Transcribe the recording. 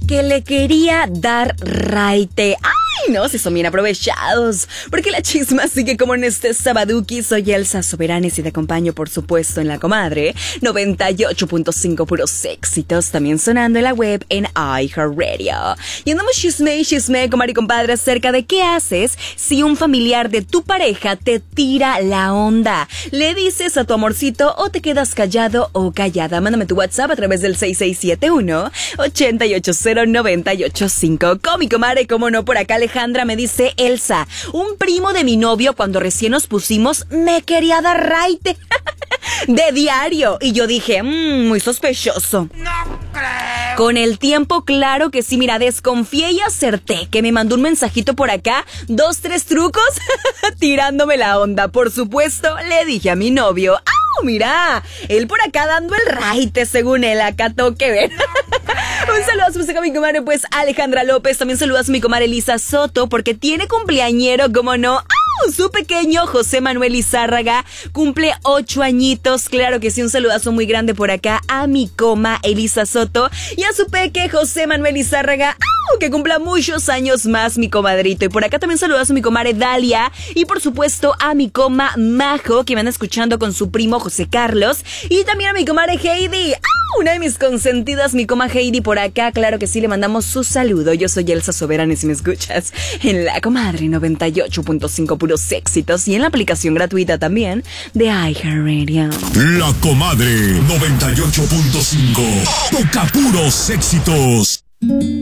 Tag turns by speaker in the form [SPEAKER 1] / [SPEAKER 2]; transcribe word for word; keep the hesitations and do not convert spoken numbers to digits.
[SPEAKER 1] que le quería dar raite. ¡Ay, no! Si son bien aprovechados. Porque la chisma sigue como en este sabaduki. Soy Elsa Soberanes y te acompaño, por supuesto, en La Comadre. noventa y ocho punto cinco puros éxitos. También sonando en la web en iHeartRadio. Y andamos chisme y chisme, comadre y compadre, acerca de qué haces si un familiar de tu pareja te tira la onda. ¿Le dices a tu amorcito o te quedas callado o callada? Mándame tu WhatsApp a través del seis seis siete uno, ocho ocho cero, nueve ocho cinco. Con mi comadre, como no, por acá Alejandra me dice: Elsa, un primo de mi novio cuando recién nos pusimos me quería dar raite de diario. Y yo dije, mmm, muy sospechoso.
[SPEAKER 2] No creo.
[SPEAKER 1] Con el tiempo, claro que sí, mira, desconfié y acerté, que me mandó un mensajito por acá, dos, tres trucos, tirándome la onda. Por supuesto, le dije a mi novio, ¡ah, mira! Él por acá dando el raite, según él, acá toque ver. Un saludo a mi comadre, pues, Alejandra López. También saludos a mi comadre Elisa Soto, porque tiene cumpleañero, como no. Su pequeño José Manuel Izárraga cumple ocho añitos. Claro que sí, un saludazo muy grande por acá a mi coma Elisa Soto y a su peque José Manuel Izárraga, ¡au!, que cumpla muchos años más, mi comadrito. Y por acá también saludazo a mi comadre Dalia y por supuesto a mi coma Majo, que me anda escuchando con su primo José Carlos, y también a mi comadre Heidi, ¡au!, una de mis consentidas, mi coma Heidi por acá. Claro que sí, le mandamos su saludo. Yo soy Elsa Soberanes y me escuchas en La Comadre noventa y ocho punto cinco puros éxitos y en la aplicación gratuita también de iHeartRadio.
[SPEAKER 3] La Comadre noventa y ocho punto cinco. Toca puros éxitos.